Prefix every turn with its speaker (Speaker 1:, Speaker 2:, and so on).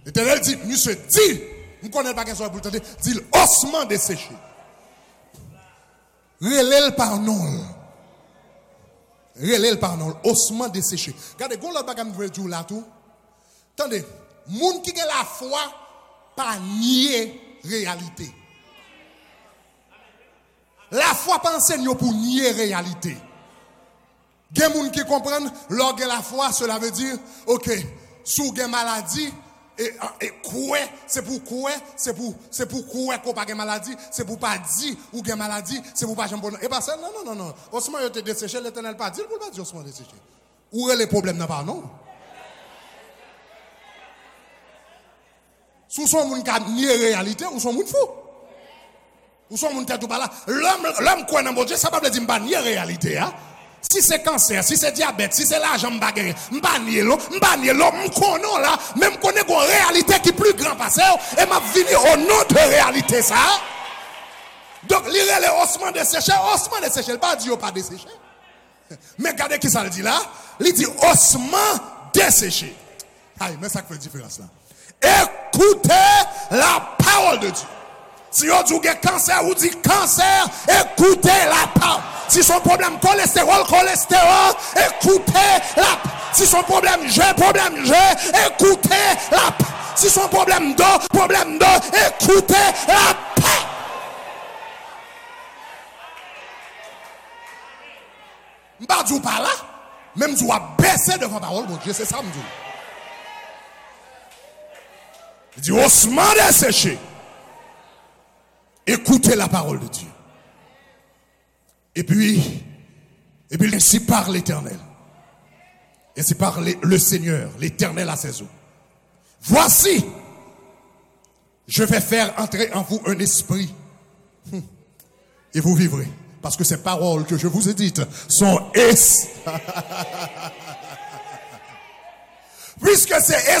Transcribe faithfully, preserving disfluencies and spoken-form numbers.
Speaker 1: L'Éternel dit, monsieur dit, nous ne connaissons pas qu'est-ce pour dire, dit ossement desséché. Relève par nom. Relève par nom, ossement desséché. Regardez, quand l'autre bagage veut dire là tout. Attendez, moun qui a la foi, pas nier réalité. La foi pas enseigne pour nier réalité. Il y a des gens qui comprennent, lorsque la foi, cela veut dire, ok, sous une maladie, et, et quoi, c'est pour quoi, c'est pour, c'est pour quoi qu'on n'a pas de maladie, c'est pour pas dire ou une maladie, c'est pour pas jamais. Et bien ça, non, non, non, non. Osman, il te desséché, l'Éternel pas dit, pour pas dire Osman desséché. Où est le problème, n'a pas, non? Sous son monde qui a nié réalité, ou son monde fou? Ou son monde tête ou pas là? L'homme, l'homme quoi dans mon Dieu, ça ne veut pas dire que je nier réalité, hein? Si c'est cancer, si c'est diabète, si c'est l'argent, je ne vais pas nier l'eau, je ne vais pas nier l'eau, je connais là, même je connais une réalité qui est plus grande parce que et m'a venu au nom de réalité ça. Donc, lire les ossements desséchés, ossements desséchés, il pas dit pas desséché. Mais regardez qui ça le dit là, il dit ossements desséchés. Aïe, mais ça fait une différence là. Écoutez la parole de Dieu. Si vous dites cancer, vous dites cancer, écoutez la parole. Si son problème cholestérol, cholestérol, écoutez la. Si son problème j'ai, problème j'ai, écoutez la. Si son problème d'eau, problème d'eau, écoutez la paix. Je ne dis pas là, même je dois baisser devant la parole, mon Dieu, c'est ça, me dit. Il dit, osement desséché. Écoutez la parole de Dieu. Et puis, et puis ainsi parle l'Éternel. Ainsi parle le Seigneur, l'Éternel à ses eaux. Voici, je vais faire entrer en vous un esprit. Et vous vivrez. Parce que ces paroles que je vous ai dites sont es. Puisque c'est